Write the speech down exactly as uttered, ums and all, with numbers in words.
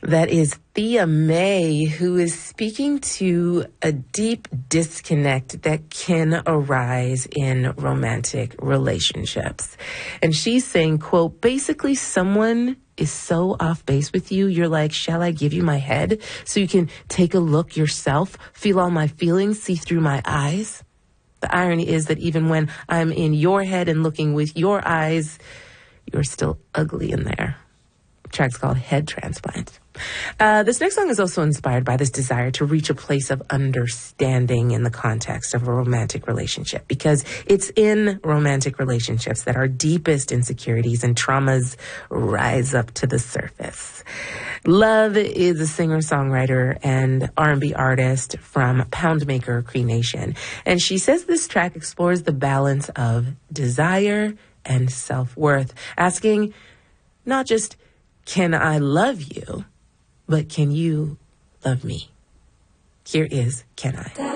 That is Thea Mae, who is speaking to a deep disconnect that can arise in romantic relationships. And she's saying, quote, basically someone is so off base with you, you're like, shall I give you my head so you can take a look yourself, feel all my feelings, see through my eyes? The irony is that even when I'm in your head and looking with your eyes, you're still ugly in there. The track's called Head Transplant. Uh, this next song is also inspired by this desire to reach a place of understanding in the context of a romantic relationship, because it's in romantic relationships that our deepest insecurities and traumas rise up to the surface. Love is a singer-songwriter and R and B artist from Poundmaker Cree Nation, and she says this track explores the balance of desire and self-worth, asking not just, can I love you, but can you love me? Here is Can I?